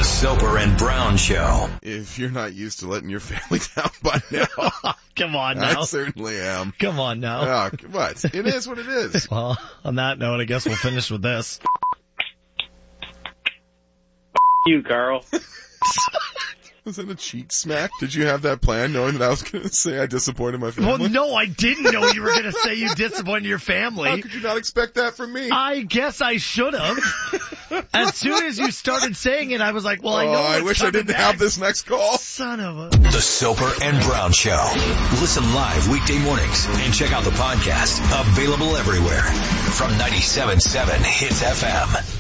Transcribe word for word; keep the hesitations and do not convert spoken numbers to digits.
Soper and Brown Show. If you're not used to letting your family down by now. Come on now. I certainly am. Come on now. Oh, what? It is what it is. Well, on that note, I guess we'll finish with this. You, Carl. Was that a cheek smack? Did you have that plan knowing that I was going to say I disappointed my family? Well, no, I didn't know you were going to say you disappointed your family. How could you not expect that from me? I guess I should have. As soon as you started saying it, I was like, well, I know Oh, I what's wish I coming didn't next. have this next call. Son of a... The Soper and Brown Show. Listen live weekday mornings and check out the podcast. Available everywhere. From ninety-seven point seven Hits F M.